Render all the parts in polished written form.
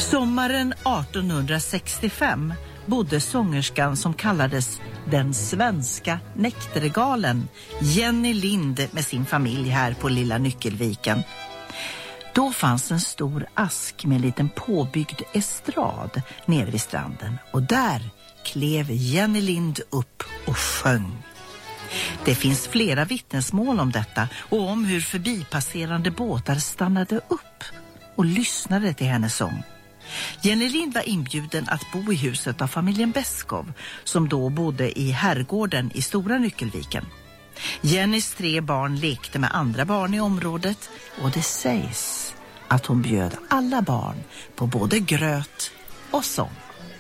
Sommaren 1865 bodde sångerskan som kallades den svenska näktergalen, Jenny Lind, med sin familj här på Lilla Nyckelviken. Då fanns en stor ask med en liten påbyggd estrad nere vid stranden, och där klev Jenny Lind upp och sjöng. Det finns flera vittnesmål om detta och om hur förbipasserande båtar stannade upp och lyssnade till hennes sång. Jenny Lind var inbjuden att bo i huset av familjen Beskow, som då bodde i herrgården i Stora Nyckelviken. Jennys 3 barn lekte med andra barn i området, och det sägs att hon bjöd alla barn på både gröt och sång.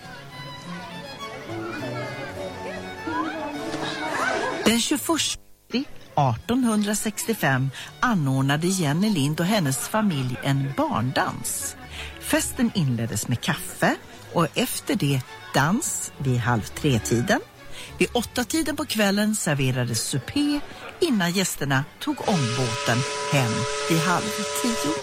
Den 21 1865 anordnade Jenny Lind och hennes familj en barndans. Festen inleddes med kaffe och efter det dans vid 2:30. Vid 8-tiden på kvällen serverades supé innan gästerna tog ombåten hem vid 9:30.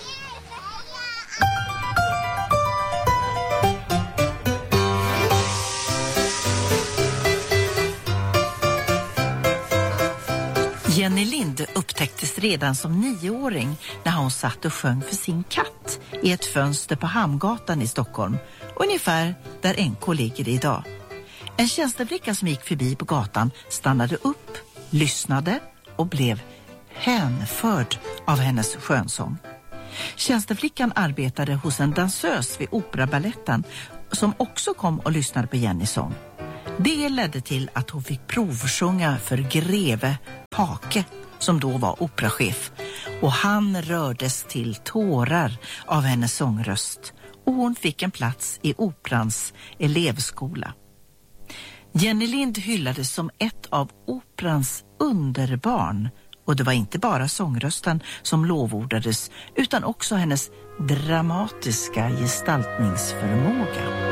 Jenny Lind upptäcktes redan som 9-åring när hon satt och sjöng för sin katt i ett fönster på Hamngatan i Stockholm, ungefär där NK ligger idag. En tjänsteflicka som gick förbi på gatan stannade upp, lyssnade och blev hänförd av hennes skönsång. Tjänsteflickan arbetade hos en dansös vid Operabaletten som också kom och lyssnade på Jennys sång. Det ledde till att hon fick provsjunga för greve Pake, som då var operachef, och han rördes till tårar av hennes sångröst, och hon fick en plats i operans elevskola. Jenny Lind hyllades som ett av operans underbarn, och det var inte bara sångrösten som lovordades utan också hennes dramatiska gestaltningsförmåga.